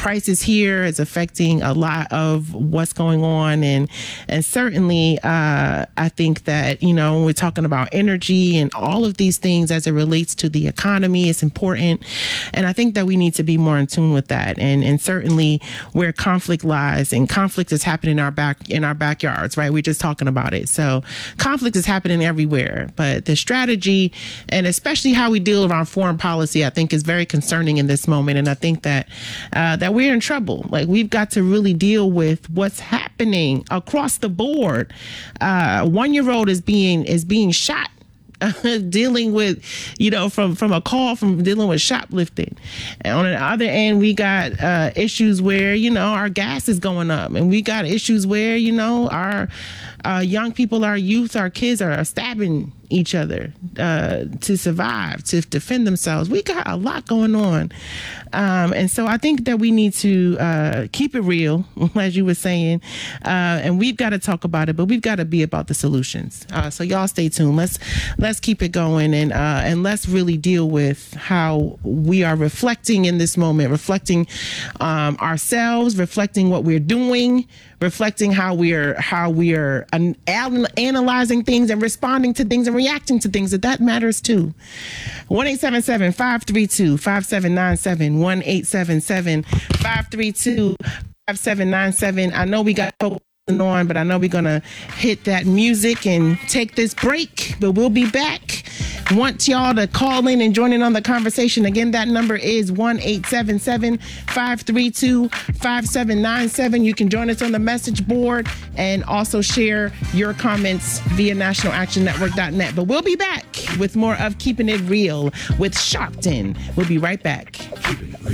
prices here. It's affecting a lot of what's going on. And certainly, I think that, when we're talking about energy and all of these things as it relates to the economy, it's important. And I think that we need to be more in tune with that. And certainly where conflict lies, and conflict is happening in our backyards, right? We're just talking about it. So conflict is happening everywhere, but the strategy and especially how we deal with our foreign policy, I think is very concerning in this moment. And I think that that we're in trouble. Like, we've got to really deal with what's happening across the board. 1-year-old is being shot. Dealing with, from a call from dealing with shoplifting. And on the other end, we got issues where, our gas is going up, and we got issues where, our young people, our youth, our kids are stabbing each other to survive, to defend themselves. We got a lot going on. And so I think that we need to keep it real, as you were saying, and we've got to talk about it, but we've got to be about the solutions. So y'all stay tuned. Let's keep it going, and let's really deal with how we are reflecting in this moment, reflecting ourselves, reflecting what we're doing, reflecting how we are analyzing things and responding to things and reacting to things. That matters too. 1-877-532-5797, 1-877-532-5797. I know we got on, but I know we're gonna hit that music and take this break, but we'll be back. Want y'all to call in and join in on the conversation. Again, that number is 1-877-532-5797. You can join us on the message board and also share your comments via nationalactionnetwork.net. But we'll be back with more of Keeping It Real with Sharpton. We'll be right back.